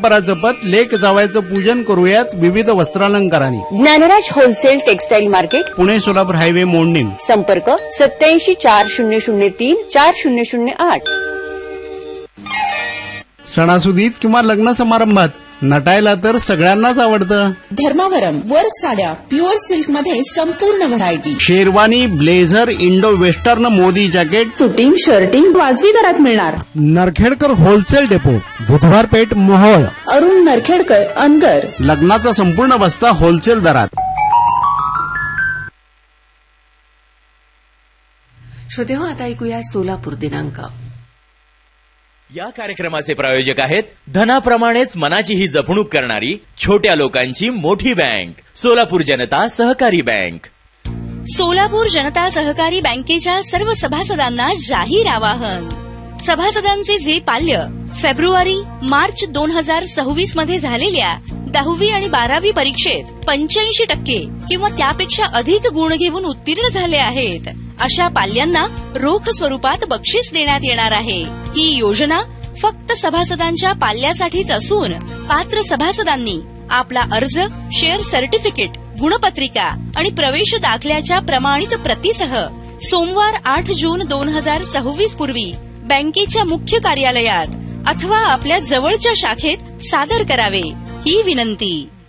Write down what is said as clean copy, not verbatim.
परंपरा जपत लेक जावयाचं पूजन करूयात विविध वस्त्रालंकारांनी. Dnyanraj wholesale textile market, Pune Solapur highway मोडणी. संपर्क 87 4003 4008. सणासुदीत किंवा लग्न समारंभात नटायला तर सगळ्यांनाच आवडतं. धर्मावरम वर्क साड्या प्युअर सिल्क मध्ये संपूर्ण variety. Sherwani, blazer, Indo western, Modi jacket, suiting, shirting वाजवी दरात मिळणार. नरखेडकर होलसेल डेपो, बुधवार पेठ, मोहोळ. अरुण नरखेडकर, अंदर. लग्नाचा संपूर्ण बस्ता होलसेल दरात. श्रोतेहो, आता ऐकूया सोलापूर दिनांक. या कार्यक्रमाचे प्रायोजक आहेत धनाप्रमाणेच मनाचीही जपणूक करणारी छोट्या लोकांची मोठी बँक, सोलापूर जनता सहकारी बँक. सोलापूर जनता सहकारी बँकेच्या सर्व सभासदांना जाहीर आवाहन. सभासदांचे जे पाल्य फेब्रुवारी मार्च 2026 मध्ये झालेल्या 10वी आणि 12वी परीक्षेत 85% किंवा त्यापेक्षा अधिक गुण घेऊन उत्तीर्ण झाले आहेत, अशा पाल्यांना रोख स्वरूपात बक्षीस देण्यात येणार आहे. ही योजना फक्त सभासदांच्या पाल्यासाठीच असून पात्र सभासदांनी आपला अर्ज, शेअर सर्टिफिकेट, गुणपत्रिका आणि प्रवेश दाखल्याच्या प्रमाणित प्रतीसह सोमवार 8 जून 2026 पूर्वी बँकेच्या मुख्य कार्यालयात अथवा आपल्या जवळच्या शाखेत सादर करावे, ही विनंती.